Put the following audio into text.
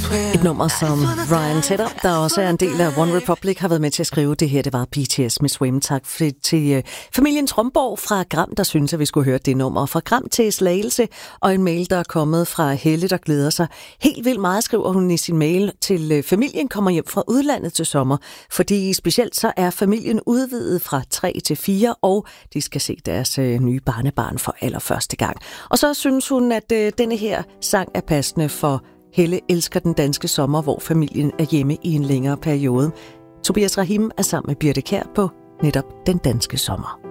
Et nummer, som Ryan Tedder, der også er en del af One Republic, har været med til at skrive. Det her, det var BTS med Swim. Tak til familien Tromborg fra Gram, der synes, at vi skulle høre det nummer. Fra Gram til Slagelse, og en mail, der er kommet fra Helle, der glæder sig helt vildt meget, skriver hun i sin mail til familien kommer hjem fra udlandet til sommer. Fordi specielt så er familien udvidet fra 3 til 4, og de skal se deres nye barnebarn for allerførste gang. Og så synes hun, at denne her sang er passende for Helle elsker den danske sommer, hvor familien er hjemme i en længere periode. Tobias Rahim er sammen med Birte Kjær på netop den danske sommer.